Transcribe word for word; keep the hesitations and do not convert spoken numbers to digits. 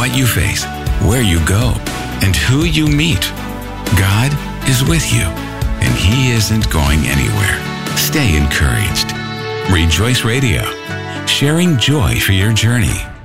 what you face, where you go, and who you meet, God is with you, and He isn't going anywhere. Stay encouraged. Rejoice Radio, sharing joy for your journey.